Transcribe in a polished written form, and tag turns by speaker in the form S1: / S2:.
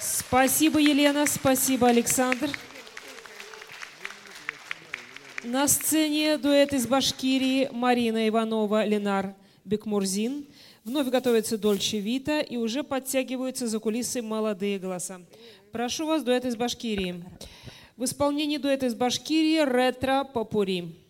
S1: Спасибо, Елена, спасибо, Александр. На сцене дуэт из Башкирии Марина Иванова, Ленар Бекмурзин. Вновь готовится Дольче Вита и уже подтягиваются за кулисы молодые голоса. Прошу вас, дуэт из Башкирии. В исполнении дуэта из Башкирии «Ретро Попури».